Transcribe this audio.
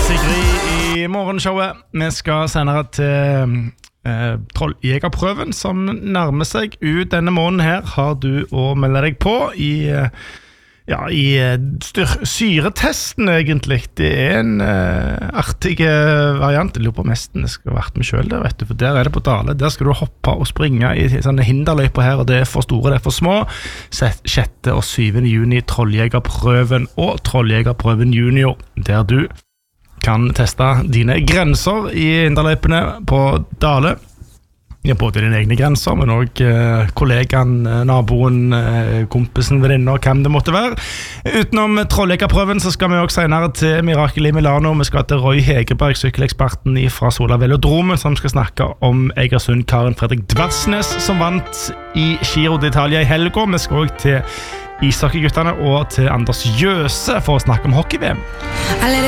Sigrid i morgenshowet. Vi skal senere til Trolljegerprøven som nærmer seg ut denne måneden her. Har du å melde deg på i syretesten egentlig? Det en artig variant. Jeg lurer på mesten jeg skal ha vært med selv der, vet du, for der det på Dale. Der skal du hoppe og springe i sånne hinderløyper her, og det for store, det for små. 6. og 7. juni, Trolljegerprøven og Trolljegerprøven junior, der du kan teste dine grenser i hinderløypene på Dale. Ja, både dine egne grenser, men også kollegaen, naboen, kompisen, venninner, hvem det måtte være. Utenom Trolljegerprøven så skal vi også senere til Mirakel i Milano. Vi skal til Roy Hegerberg, sykkeleksperten fra Sola Velodrome, som skal snakke om Egersund Karen Fredrik Dvarsnes, som vant i Giro d'Italia i helga. Vi skal også til ishockeyguttene og til Anders Jøse for å snakke om hockey-VM.